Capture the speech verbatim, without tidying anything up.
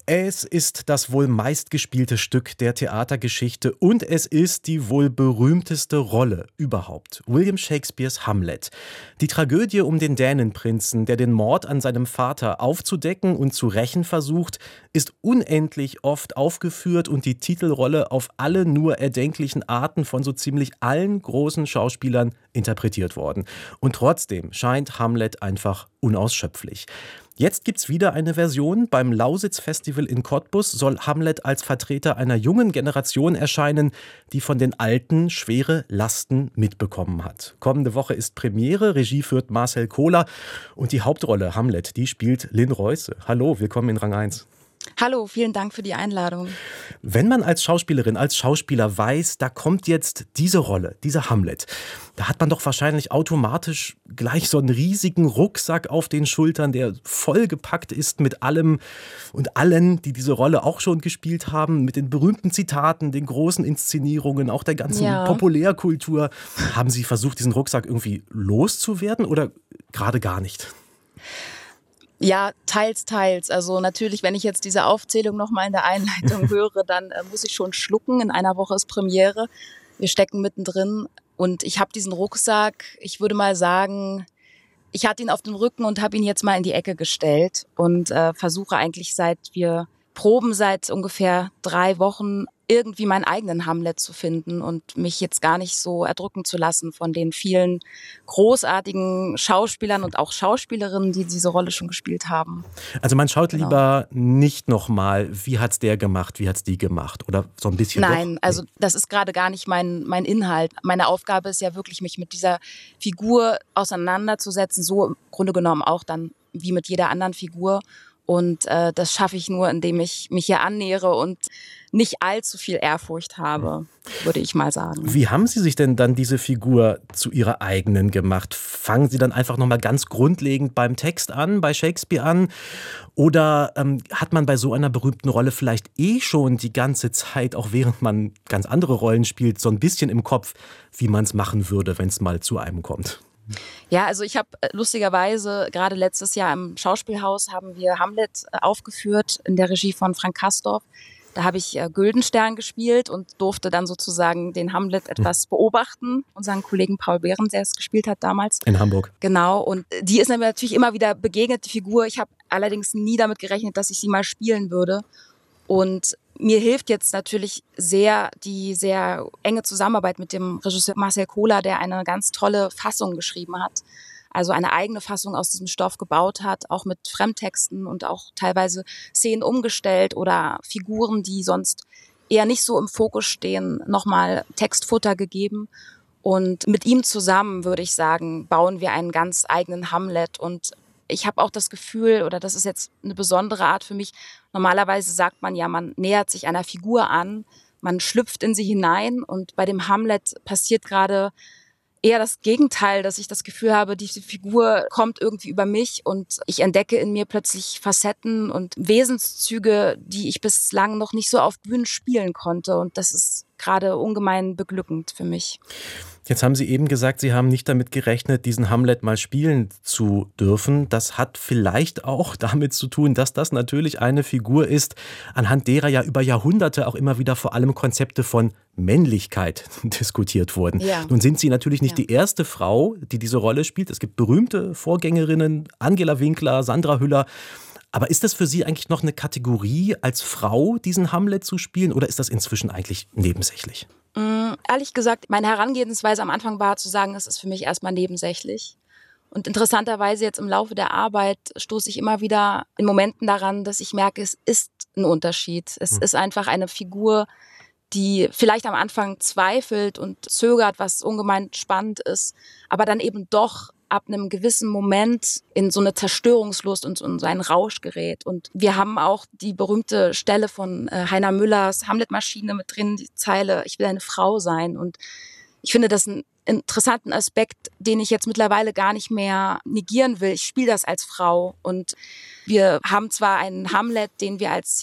Es ist das wohl meistgespielte Stück der Theatergeschichte und es ist die wohl berühmteste Rolle überhaupt. William Shakespeares Hamlet. Die Tragödie um den Dänenprinzen, der den Mord an seinem Vater aufzudecken und zu rächen versucht, ist unendlich oft aufgeführt und die Titelrolle auf alle nur erdenklichen Arten von so ziemlich allen großen Schauspielern interpretiert worden. Und trotzdem scheint Hamlet einfach unausschöpflich. Jetzt gibt's wieder eine Version. Beim Lausitz-Festival in Cottbus soll Hamlet als Vertreter einer jungen Generation erscheinen, die von den Alten schwere Lasten mitbekommen hat. Kommende Woche ist Premiere, Regie führt Marcel Kohler und die Hauptrolle Hamlet, die spielt Lynn Reuse. Hallo, willkommen in Rang eins. Hallo, vielen Dank für die Einladung. Wenn man als Schauspielerin, als Schauspieler weiß, da kommt jetzt diese Rolle, dieser Hamlet, da hat man doch wahrscheinlich automatisch gleich so einen riesigen Rucksack auf den Schultern, der vollgepackt ist mit allem und allen, die diese Rolle auch schon gespielt haben, mit den berühmten Zitaten, den großen Inszenierungen, auch der ganzen Ja. Populärkultur. Haben Sie versucht, diesen Rucksack irgendwie loszuwerden oder gerade gar nicht? Ja, teils, teils. Also natürlich, wenn ich jetzt diese Aufzählung nochmal in der Einleitung höre, dann äh, muss ich schon schlucken. In einer Woche ist Premiere. Wir stecken mittendrin und ich habe diesen Rucksack, ich würde mal sagen, ich hatte ihn auf dem Rücken und habe ihn jetzt mal in die Ecke gestellt und äh, versuche eigentlich, seit wir proben, seit ungefähr drei Wochen, irgendwie meinen eigenen Hamlet zu finden und mich jetzt gar nicht so erdrücken zu lassen von den vielen großartigen Schauspielern und auch Schauspielerinnen, die diese Rolle schon gespielt haben. Also man schaut Genau. lieber nicht nochmal, wie hat's der gemacht, wie hat's die gemacht oder so ein bisschen Nein, doch? also das ist gerade gar nicht mein, mein Inhalt. Meine Aufgabe ist ja wirklich, mich mit dieser Figur auseinanderzusetzen, so im Grunde genommen auch dann wie mit jeder anderen Figur. Und äh, das schaffe ich nur, indem ich mich hier annähere und nicht allzu viel Ehrfurcht habe, würde ich mal sagen. Wie haben Sie sich denn dann diese Figur zu Ihrer eigenen gemacht? Fangen Sie dann einfach nochmal ganz grundlegend beim Text an, bei Shakespeare an? Oder ähm, hat man bei so einer berühmten Rolle vielleicht eh schon die ganze Zeit, auch während man ganz andere Rollen spielt, so ein bisschen im Kopf, wie man es machen würde, wenn es mal zu einem kommt? Ja, also ich habe äh, lustigerweise gerade letztes Jahr im Schauspielhaus haben wir Hamlet äh, aufgeführt in der Regie von Frank Castorf. Da habe ich äh, Güldenstern gespielt und durfte dann sozusagen den Hamlet etwas beobachten. Unseren Kollegen Paul Behrens, der es gespielt hat damals. In Hamburg. Genau, und die ist mir natürlich immer wieder begegnet, die Figur. Ich habe allerdings nie damit gerechnet, dass ich sie mal spielen würde. Und mir hilft jetzt natürlich sehr die sehr enge Zusammenarbeit mit dem Regisseur Marcel Kohler, der eine ganz tolle Fassung geschrieben hat. Also eine eigene Fassung aus diesem Stoff gebaut hat, auch mit Fremdtexten und auch teilweise Szenen umgestellt oder Figuren, die sonst eher nicht so im Fokus stehen, nochmal Textfutter gegeben. Und mit ihm zusammen, würde ich sagen, bauen wir einen ganz eigenen Hamlet. Und ich habe auch das Gefühl, oder das ist jetzt eine besondere Art für mich, normalerweise sagt man ja, man nähert sich einer Figur an, man schlüpft in sie hinein und bei dem Hamlet passiert gerade eher das Gegenteil, dass ich das Gefühl habe, diese Figur kommt irgendwie über mich und ich entdecke in mir plötzlich Facetten und Wesenszüge, die ich bislang noch nicht so auf Bühnen spielen konnte und das ist gerade ungemein beglückend für mich. Jetzt haben Sie eben gesagt, Sie haben nicht damit gerechnet, diesen Hamlet mal spielen zu dürfen. Das hat vielleicht auch damit zu tun, dass das natürlich eine Figur ist, anhand derer ja über Jahrhunderte auch immer wieder vor allem Konzepte von Männlichkeit diskutiert wurden. Ja. Nun sind Sie natürlich nicht Ja. die erste Frau, die diese Rolle spielt. Es gibt berühmte Vorgängerinnen, Angela Winkler, Sandra Hüller. Aber ist das für Sie eigentlich noch eine Kategorie, als Frau diesen Hamlet zu spielen oder ist das inzwischen eigentlich nebensächlich? Mm, ehrlich gesagt, meine Herangehensweise am Anfang war zu sagen, es ist für mich erstmal nebensächlich. Und interessanterweise jetzt im Laufe der Arbeit stoße ich immer wieder in Momenten daran, dass ich merke, es ist ein Unterschied. Es Hm. ist einfach eine Figur, die vielleicht am Anfang zweifelt und zögert, was ungemein spannend ist, aber dann eben doch ab einem gewissen Moment in so eine Zerstörungslust und so in so einen Rausch gerät. Und wir haben auch die berühmte Stelle von äh, Heiner Müllers Hamlet-Maschine mit drin, die Zeile, ich will eine Frau sein. Und ich finde das einen interessanten Aspekt, den ich jetzt mittlerweile gar nicht mehr negieren will. Ich spiele das als Frau und wir haben zwar einen Hamlet, den wir als